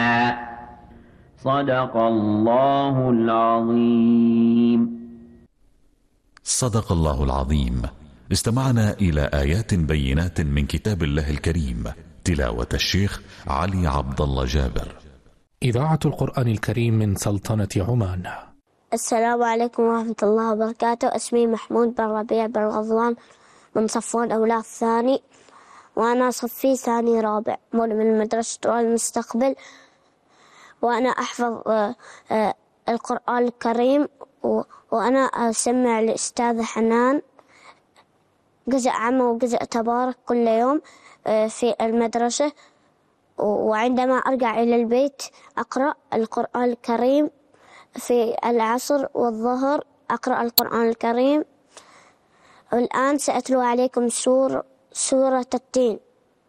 عليها. صدق الله العظيم. صدق الله العظيم. استمعنا إلى آيات بينات من كتاب الله الكريم، تلاوة الشيخ علي عبد الله جابر. إذاعة القرآن الكريم من سلطنة عمان. السلام عليكم ورحمة الله وبركاته. اسمي محمود بن ربيع بن غضوان من صفوان أولى الثاني، وأنا صفي ثاني رابع من مدرسة المستقبل، وأنا أحفظ القرآن الكريم، وأنا أسمع الأستاذة حنان جزء عامة وجزء تبارك كل يوم في المدرسة، وعندما أرجع إلى البيت أقرأ القرآن الكريم في العصر والظهر، أقرأ القرآن الكريم. والآن سأتلو عليكم سورة التين.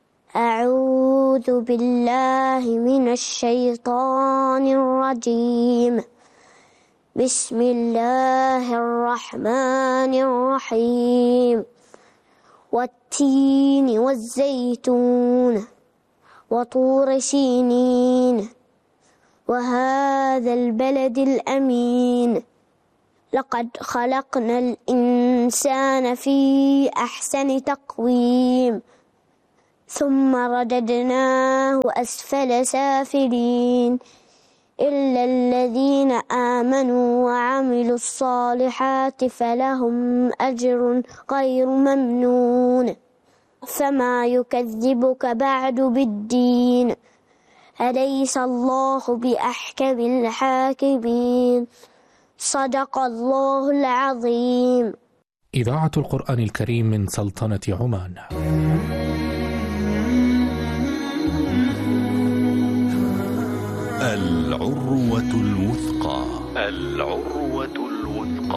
أعوذ بالله من الشيطان الرجيم. بسم الله الرحمن الرحيم. والتين والزيتون وطور سينين وهذا البلد الأمين. لقد خلقنا الإنسان في أحسن تقويم ثم رددناه أسفل سافلين إلا الذين آمنوا وعملوا الصالحات فلهم أجر غير ممنون. فما يكذبك بعد بالدين، أليس الله بأحكم الحاكمين. صدق الله العظيم. إذاعة القرآن الكريم من سلطنة عمان. العروة الوثقى. العروة الوثقى.